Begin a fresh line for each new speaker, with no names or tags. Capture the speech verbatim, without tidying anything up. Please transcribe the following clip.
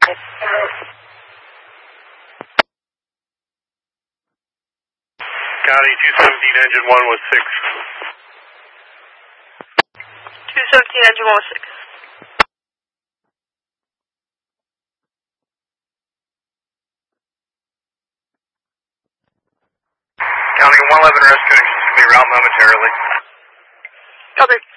County two seventeen, engine one was six.
two seventeen, engine one was six.
County one eleven, rescue, excuse me, route momentarily.
Copy.